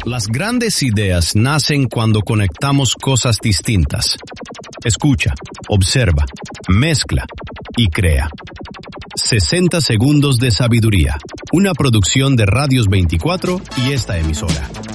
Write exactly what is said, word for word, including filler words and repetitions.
Las grandes ideas nacen cuando conectamos cosas distintas. Escucha, observa, mezcla y crea. sesenta segundos de sabiduría. Una producción de Radios veinticuatro y esta emisora.